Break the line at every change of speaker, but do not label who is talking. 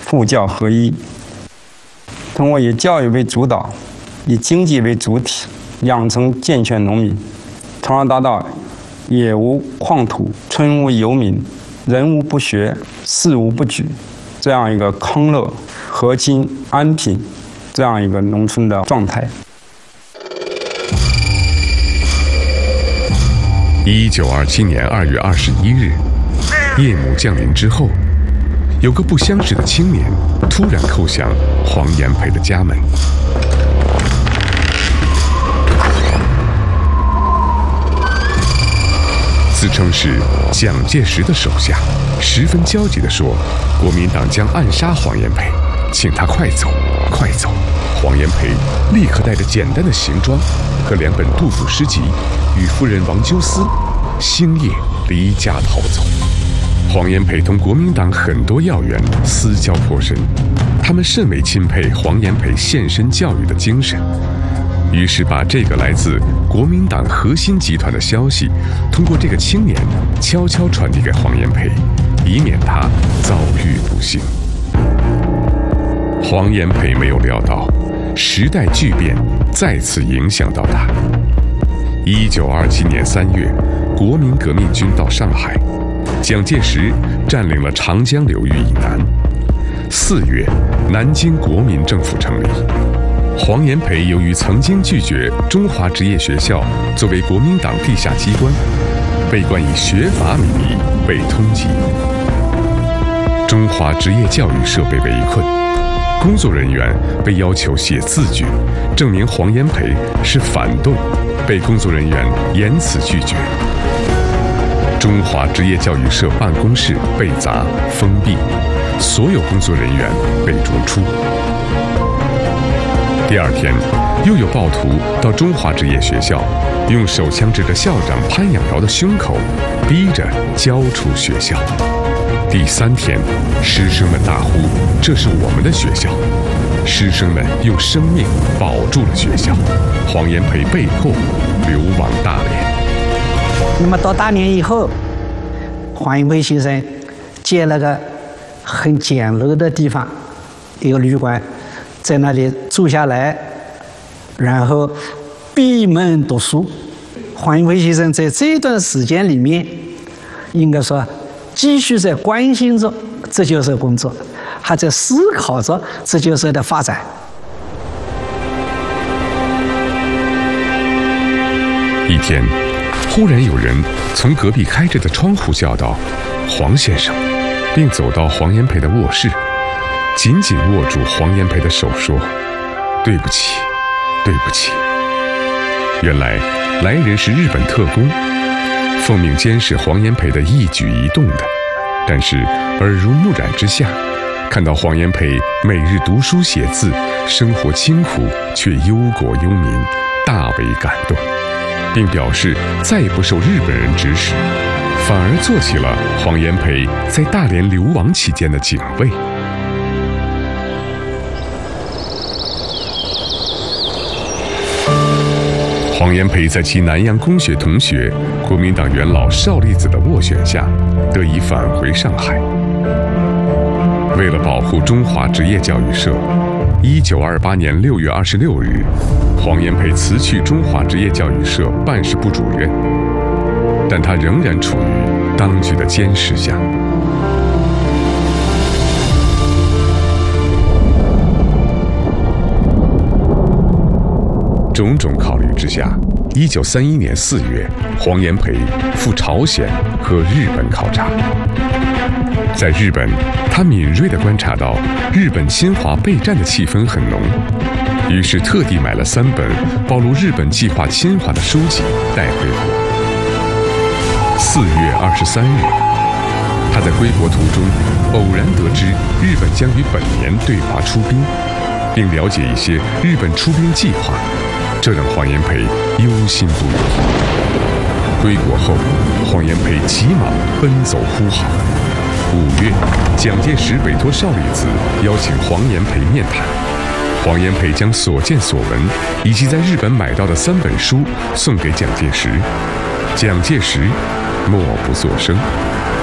父教合一，通过以教育为主导，以经济为主体，养成健全农民，从而达到野无旷土，村无游民，人无不学，事无不举这样一个康乐、和亲、安贫这样一个农村的状态。
1927年2月21日，夜幕降临之后，有个不相识的青年突然叩响黄炎培的家门。自称是蒋介石的手下，十分焦急地说：“国民党将暗杀黄炎培，请他快走，快走！”黄炎培立刻带着简单的行装和2本杜甫诗集，与夫人王鸠思星夜离家逃走。黄炎培同国民党很多要员私交颇深，他们甚为钦佩黄炎培献身教育的精神，于是把这个来自国民党核心集团的消息，通过这个青年悄悄传递给黄炎培，以免他遭遇不幸。黄炎培没有料到，时代巨变再次影响到他。1927年3月，国民革命军到上海，蒋介石占领了长江流域以南。4月，南京国民政府成立。黄炎培由于曾经拒绝中华职业学校作为国民党地下机关，被冠以学阀名义被通缉。中华职业教育社被围困，工作人员被要求写字据，证明黄炎培是反动，被工作人员严词拒绝。中华职业教育社办公室被砸封闭，所有工作人员被逐出。第2天，又有暴徒到中华职业学校，用手枪指着校长潘仰尧的胸口，逼着交出学校。第3天，师生们大呼：“这是我们的学校！”师生们用生命保住了学校。黄炎培被迫流亡大连。
那么到大连以后，黄炎培先生建了个很简陋的地方，一个旅馆，在那里住下来，然后闭门读书。黄炎培先生在这段时间里面，应该说继续在关心着这就是工作，还在思考着这就是的发展。
一天，忽然有人从隔壁开着的窗户叫道：“黄先生！”并走到黄炎培的卧室，紧紧握住黄炎培的手说：“对不起，对不起。”原来来人是日本特工，奉命监视黄炎培的一举一动的，但是耳濡目染之下，看到黄炎培每日读书写字，生活清苦却忧国忧民，大为感动，并表示再也不受日本人指使，反而做起了黄炎培在大连流亡期间的警卫。黄炎培在其南洋公学同学国民党元老邵力子的斡旋下，得以返回上海。为了保护中华职业教育社，1928年6月26日，黄炎培辞去中华职业教育社办事部主任，但他仍然处于当局的监视下。种种考虑之下，1931年4月，黄炎培赴朝鲜和日本考察。在日本，他敏锐地观察到日本侵华备战的气氛很浓，于是特地买了3本暴露日本计划侵华的书籍带回国。4月23日，他在归国途中偶然得知日本将于本年对华出兵，并了解一些日本出兵计划，这让黄炎培忧心不已。归国后，黄炎培急忙奔走呼号。5月，蒋介石委托邵力子邀请黄炎培面谈。黄炎培将所见所闻以及在日本买到的3本书送给蒋介石，蒋介石默不作声。